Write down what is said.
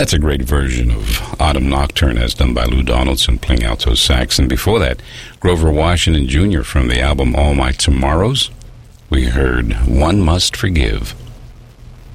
That's a great version of Autumn Nocturne as done by Lou Donaldson playing alto sax. And before that, Grover Washington Jr. from the album All My Tomorrows. We heard One Must Forgive.